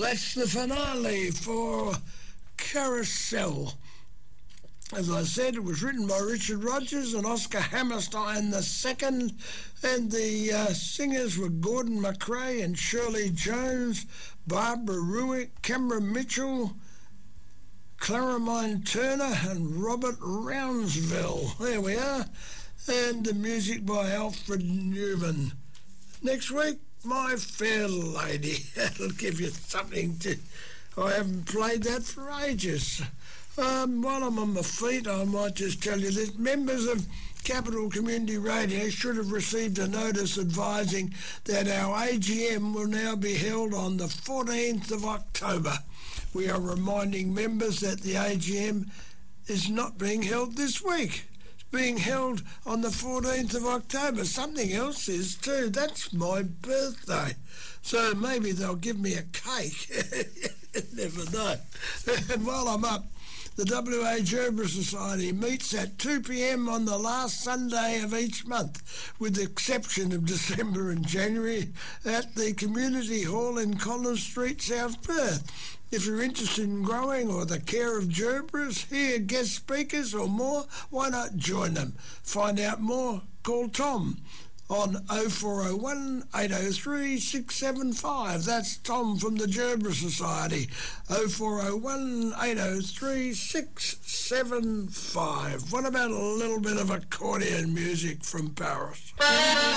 that's the finale for Carousel. As I said, it was written by Richard Rogers and Oscar Hammerstein II, and the singers were Gordon McRae and Shirley Jones, Barbara Ruick, Cameron Mitchell, Claramine Turner and Robert Rounsville. There we are. And the music by Alfred Newman. Next week, My Fair Lady. That'll give you something to... I haven't played that for ages. While I'm on my feet, I might just tell you this. Members of Capital Community Radio should have received a notice advising that our AGM will now be held on the 14th of October. We are reminding members that the AGM is not being held this week. It's being held on the 14th of October. Something else is too. That's my birthday. So maybe they'll give me a cake. Never know. And while I'm up, the WA Gerbera Society meets at 2 p.m. on the last Sunday of each month, with the exception of December and January, at the Community Hall in Collins Street, South Perth. If you're interested in growing or the care of Gerberas, hear guest speakers or more, why not join them? Find out more, call Tom on 0401 803 675. That's Tom from the Gerbera Society. 0401 803 675. What about a little bit of accordion music from Paris?